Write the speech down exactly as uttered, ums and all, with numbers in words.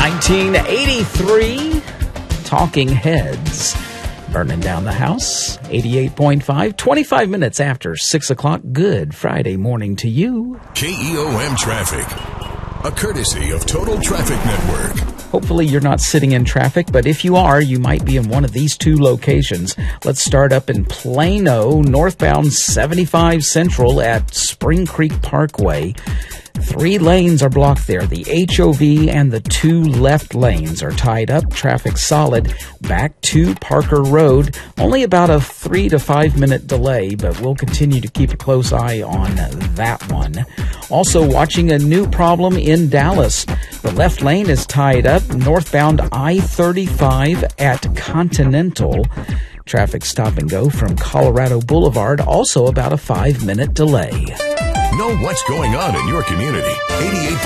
nineteen eighty-three, Talking Heads, burning down the house, eighty-eight point five, twenty-five minutes after six o'clock. Good Friday morning to you. K E O M Traffic, a courtesy of Total Traffic Network. Hopefully you're not sitting in traffic, but if you are, you might be in one of these two locations. Let's start up in Plano, northbound seventy-five Central at Spring Creek Parkway. Three lanes are blocked there. The H O V and the two left lanes are tied up. Traffic solid. Back to Parker Road. Only about a three to five minute delay, but we'll continue to keep a close eye on that one. Also watching a new problem in Dallas. The left lane is tied up. Northbound I thirty-five at Continental. Traffic stop and go from Colorado Boulevard. Also about a five minute delay. Know what's going on in your community. eighty-eight